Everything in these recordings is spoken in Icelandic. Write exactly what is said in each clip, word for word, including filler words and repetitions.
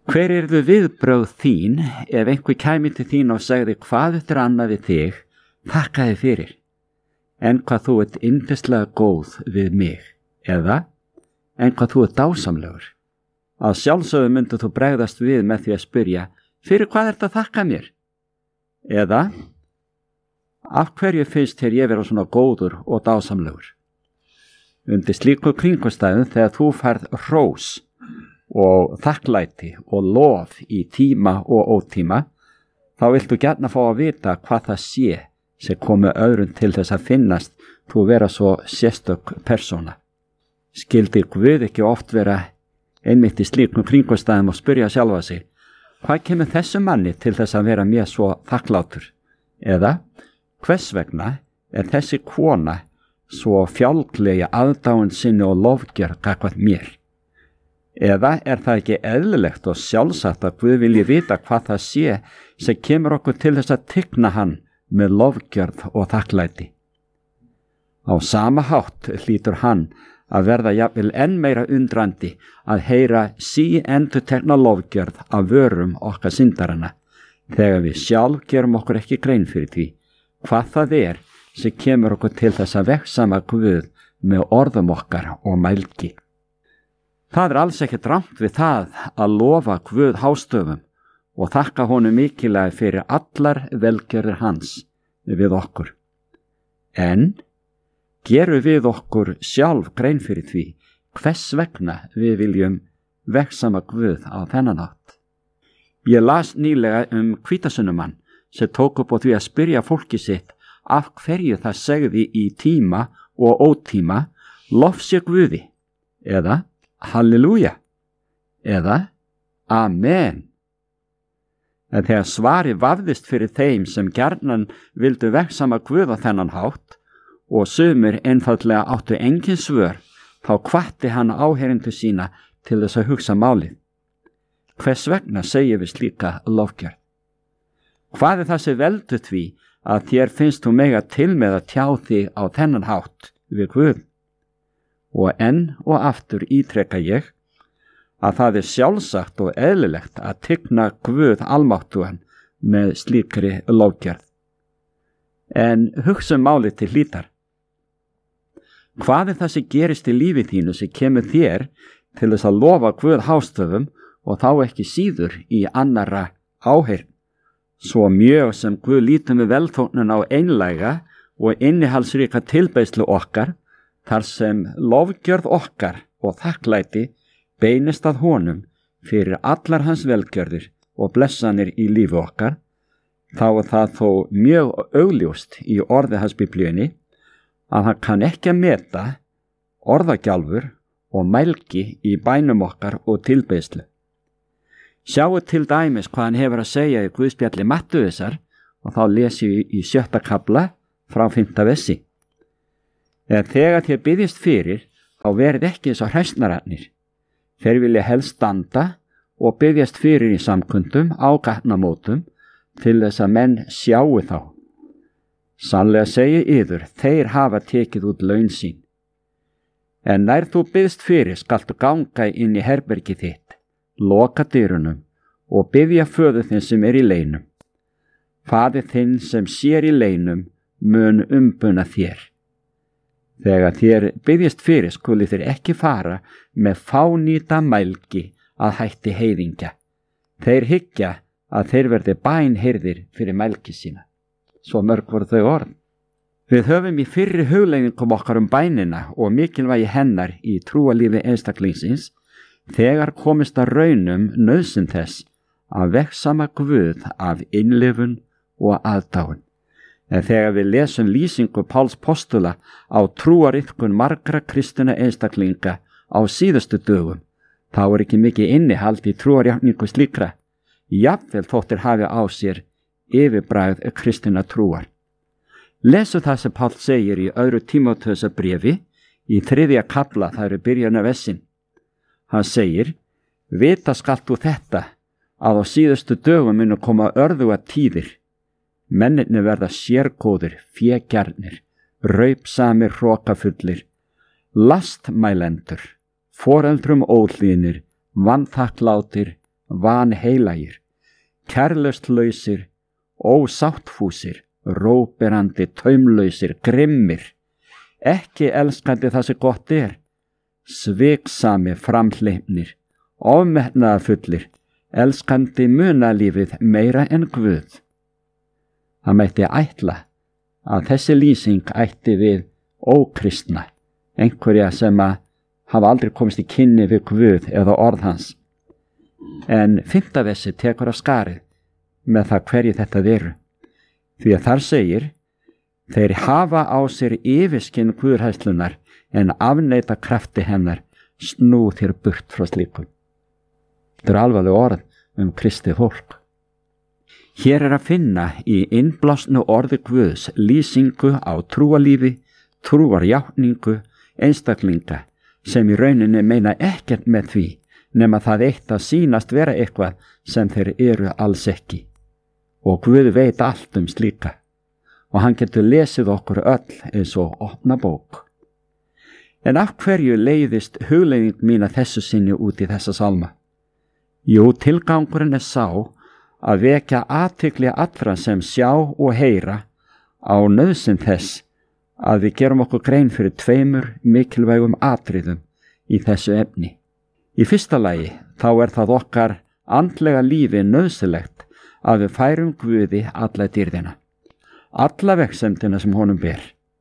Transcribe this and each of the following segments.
Hver yrðu viðbrögð þín ef einhver kæmi til þín og segði hvað eftir annað við þig, þakka þig fyrir, en hvað þú ert yndislega góð við mig, eða en hvað þú ert dásamlegur? Að sjálfsögðu myndu þú bregðast við með því að spyrja, fyrir hvað ert að þakka mér? Eða, af hverju finnst þér ég vera svona góður og dásamlegur? Undir slíku kringumstæðum þegar þú færð hrós og þakklæti og lof í tíma og ótíma, þá viltu gjarna fá að vita hvað það sé sem komi öðrum til þess að finnast þú vera svo sérstök persóna. Skildi Guð ekki oft vera einmitt í slíkum kringumstæðum og spyrja sjálfa sig, hvað kemur þessu manni til þess að vera mér svo þakklátur? Eða, hvers vegna er þessi kona svo fjálglega aðdáun sinni og lofgjörð gagnvart mér? Eða er það ekki eðlilegt og sjálfsagt að Guð vilji vita hvað það sé sem kemur okkur til þess að tigna hann með lofgjörð og þakklæti? Á sama hátt hlýtur hann að verða jafnvel enn meira undrandi að heyra sí endurtekna lofgjörð af vörum okkar syndarana, þegar við sjálf gerum okkur ekki grein fyrir því hvað það er sem kemur okkur til þess að vegsama Guð með orðum okkar og mælgi. Það er alls ekki rangt við það að lofa Guð hástöfum og þakka honum mikilvæg fyrir allar velgjörðir hans við okkur. En gerum við okkur sjálf grein fyrir því hvers vegna við viljum vegsama Guð á þennan hátt? Ég las nýlega um hvítasunnumann sem tók upp á því að spyrja fólki sitt af hverju það segði í tíma og ótíma lof sé Guði, eða halleluja, eða amen. En þegar svari vafðist fyrir þeim sem gjarnan vildu vegsama Guð á þennan hátt og sumir einfaldlega áttu engin svör, þá hvatti hann áheyrendur sína til þess að hugsa málið. Hvers vegna segjum við slíka lofgjörð? Hvað er það sem veldur því að þér finnst þú mega til með að tjá þig á þennan hátt við Guð? Og enn og aftur ítreka ég að það er sjálfsagt og eðlilegt að tigna Guð almáttugan með slíkri lofgjörð. En hugsa málið til hlítar. Hvað er það sem gerist í lífi þínu sem kemur þér til þess að lofa Guð hástöfum og þá ekki síður í annarra áheyrn? Svo mjög sem Guð lítur með velþóknun á einlæga og innihaldsríka tilbeiðslu okkar, þar sem lofgjörð okkar og þakklæti beinist að honum fyrir allar hans velgjörðir og blessanir í lífi okkar, þá er það þó mjög augljóst í orði hans Biblíunni að hann kann ekki að meta orðagjálfur og mælgi í bænum okkar og tilbeiðslu. Sjáu til dæmis hvað hann hefur að segja í Guðspjalli Mattheusar, og þá lesi ég í sjötta kafla frá fimmta versi. Eða þegar þér biðjist fyrir, þá verið ekki eins og hræsnararnir. Þeir vilja helst standa og biðjast fyrir í samkundum á gatnamótum til þess að menn sjáu þá. Sannlega segi yður, þeir hafa tekið út laun sín. En nær þú biðst fyrir, skaltu ganga inn í herbergið þitt, loka dyrunum og biðja föður þinn sem er í leinum. Faðir þinn sem sér í leinum mun umbuna þér. Þegar þér biðjast fyrir, skuli þér ekki fara með fánýta mælgi að hætti heiðingja. Þeir hyggja að þeir verði bænheyrðir fyrir mælgi sína. Svo mörg voru þau orð. Við höfum í fyrri hugleiðingum okkar um bænina og mikilvægi hennar í trúalífi einstaklingsins þegar komist að raunum nauðsyn þess að vegsama Guð af innlifun og aðdáun. En þegar við lesum lýsingu Páls postula á trúariðkun margra kristina einstaklinga á síðustu dögum, þá er ekki mikið innihald í trúarjátningu slíkra, jafnvel þóttir hafi á sér yfirbragð kristina trúar. Lesu það sem Páll segir í öðru Tímóteusar bréfi í þriðja kafla, það eru byrjun af versin. Hann segir, vita skalt þú þetta, að á síðustu dögum munu koma örðuga tíðir. Mennirnir verða sérgóðir, fégjarnir, raupsamir hrokafullir, lastmælendur, foreldrum óhlýðnir, vanþakklátir, vanheilagir, kærlaustlausir, ósáttfúsir, róberandi, taumlausir, grimmir, ekki elskandi það sem gott er, sviksami, framhleypnir, ofmetnaðarfullir, elskandi munalífið meira en Guð. Það mætti ætla að þessi lýsing ætti við ókristna, einhverja sem að hafa aldrei komist í kynni við Guð eða orð hans. En fimmta versi tekur af skarið með það hverju þetta veru. Því að þar segir, þeir hafa á sér yfirskinn guðhræðslunar en afneita krafti hennar, snú þér burt frá slíkum. Þetta er alvarleg orð um kristið fólk. Hér er að finna í innblásnu orði Guðs lýsingu á trúalífi, trúarjátningu, einstaklinga sem í rauninni meina ekkert með því nema það eitt að sýnast vera eitthvað sem þeir eru alls ekki. Og Guð veit allt um slíka og hann getur lesið okkur öll eins og opna bók. En af hverju leiðist hugleiðing mín að þessu sinni út í þessa sálma? Jú, tilgangurinn er sá að vekja athygli allra sem sjá og heyra á nauðsyn þess að við gerum okkur grein fyrir tveimur mikilvægum atriðum í þessu efni. Í fyrsta lagi þá er það okkar andlega lífi nauðsynlegt að við færum Guði alla dýrðina, alla vegsemdina sem honum ber.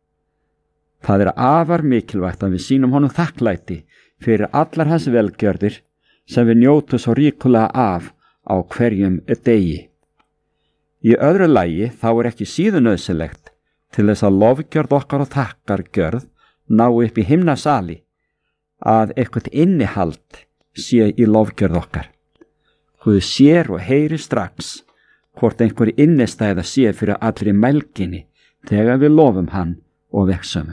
Það er afar mikilvægt að við sýnum honum þakklæti fyrir allar hans velgjörðir sem við njótum svo ríkulega af á hverjum degi. Í öðru lagi þá er ekki síður nauðsynlegt til þess að lofgjörð okkar og þakkargjörð ná upp í himnasali að eitthvað innihald sé í lofgjörð okkar. Guð sér og heyri strax hvort einhver innistæða sé fyrir allri mælginni þegar við lofum hann og vegsumum.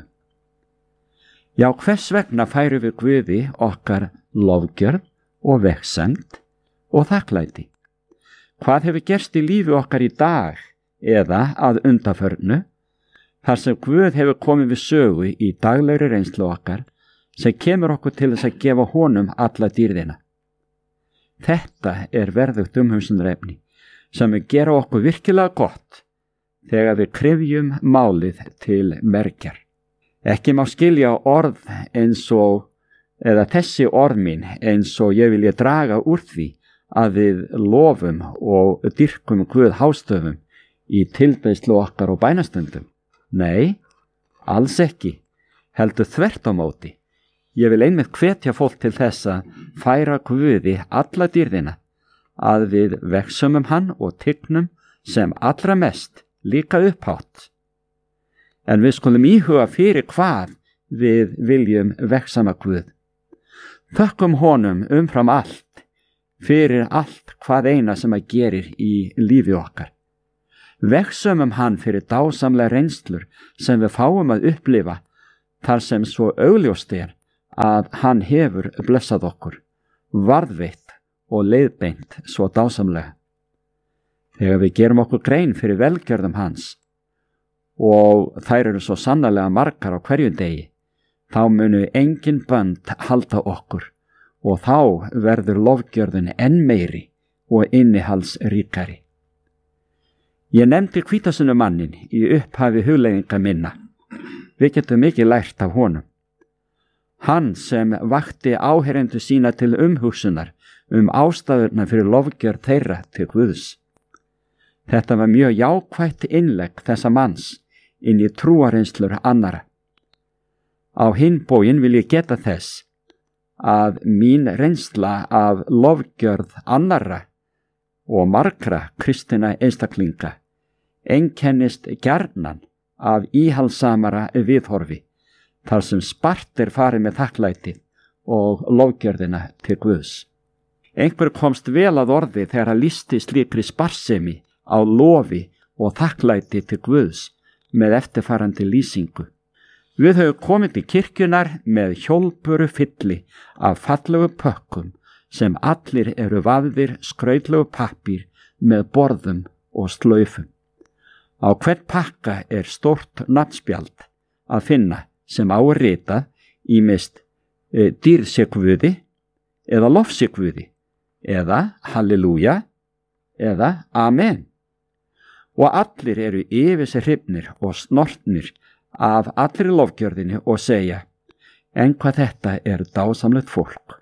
Já, hvers vegna færum við Guði okkar lofgjörð og vegsemd og þakklæti? Hvað hefur gerst í lífi okkar í dag eða að undanförnu, þar sem Guð hefur komið við sögu í daglegri reynslu okkar sem kemur okkur til þess að gefa honum alla dýrðina? Þetta er verðugt umhugsunarefni sem við gera okkur virkilega gott þegar við kryfjum málið til mergjar. Ekki má skilja orð eins og, eða þessi orð mín eins og ég vilja draga úr því að við lofum og dyrkum Guð hástöfum í tilbeiðslu okkar og bænastundum. Nei, alls ekki, heldur þvert á móti. Ég vil einmitt hvetja fólk til þess að færa Guði alla dýrðina, að við vegsumum hann og tygnum sem allra mest líka upphátt. En við skulum íhuga fyrir hvað við viljum vegsama Guð. Þökkum honum umfram allt, fyrir allt hvað eina sem að gerir í lífi okkar. Vegsumum hann fyrir dásamlega reynslur sem við fáum að upplifa þar sem svo augljóst er að hann hefur blessað okkur, varðveitt og leiðbeint svo dásamlega. Þegar við gerum okkur grein fyrir velgjörðum hans og þær eru svo sannarlega margar á hverjum degi, þá munu engin bönd halda okkur og þá verður lofgjörðin enn meiri og innihaldsríkari. Ég nefndi hvítasunnumannin í upphafi hugleiðinga minna. Við getum mikið lært af honum. Hann sem vakti áheyrendur sína til umhugsunar um ástæðurnar fyrir lofgjörð þeirra til Guðs. Þetta var mjög jákvætt innlegg þessa manns inn í trúarreynslur annara. Á hinn bóginn vil ég geta þess að mín reynsla af lofgjörð annara og margra kristina einstaklinga einkennist gjarnan af íhalsamara viðhorfi, þar sem spart er farið með þakklætið og lofgjörðina til Guðs. Einhver komst vel að orði þegar hann lýsti slíkri sparsemi á lofi og þakklæti til Guðs með eftirfarandi lýsingu. Við höfum komið til kirkjunar með hjólpuru fylli af fallegu pökkum sem allir eru vafðir skrautlegu pappír með borðum og slaufum. Á hvern pakka er stórt nafnspjald að finna sem á er ritað ýmist e, dýrð sé Guði eða lof sé Guði eða halleluja eða amen. Og allir eru yfir sig hrifnir og snortnir af allri lofgjörðinni og segja, en hvað þetta er dásamlegt fólk.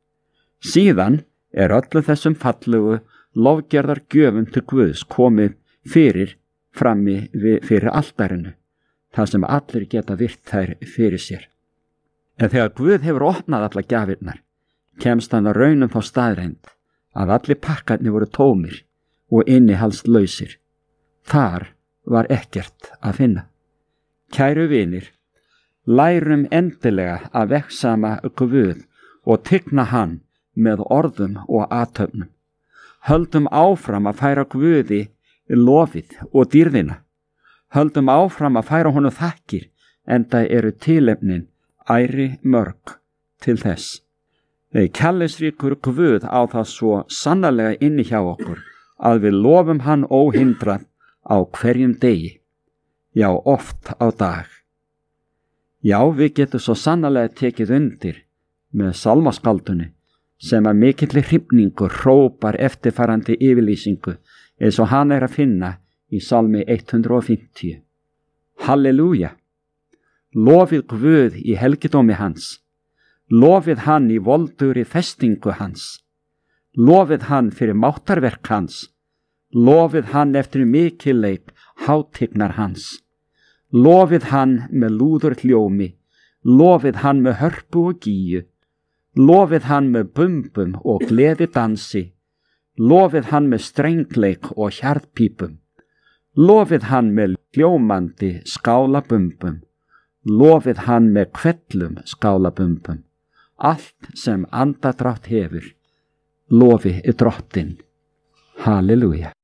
Síðan er öllu þessum fallegu lofgjörðar gjöfum til Guðs komið fyrir frammi fyrir altarinu, þar sem allir geta virt þær fyrir sér. En þegar Guð hefur opnað alla gjafirnar, kemst hann að raunum þá staðreind að allir pakkarnir voru tómir og innihaldslausir. Þar var ekkert að finna. Kæru vinir, lærum endilega að vegsama Guð og tigna hann með orðum og athöfnum. Höldum áfram að færa Guði lofið og dýrðina. Höldum áfram að færa honum þakkir, enda eru tilefnin æri mörg til þess. Kærleiksríkur Guð á það svo sannarlega inni hjá okkur að við lofum hann óhindrað á hverjum degi, já oft á dag. Já, við getum svo sannarlega tekið undir með salmaskaldunni sem að mikilli hrifningu hrópar eftirfarandi yfirlýsingu eins og hann er að finna í salmi hundrað og fimmtíu. Halleluja! Lofið Guð í helgidómi hans. Lofið hann í voldugri festingu hans. Lofið hann fyrir máttarverk hans. Lofið hann eftir mikilleik hátignar hans. Lofið hann með lúður hljómi. Lofið hann með hörpu og gíu. Lofið hann með bumbum og gleði dansi. Lofið hann með strengleik og hjartpípum. Lofið hann með hljómandi skálabumbum. Lofið hann með kvellum skálabumbum. Allt sem andadrátt hefur, lofi drottinn. Halleluja.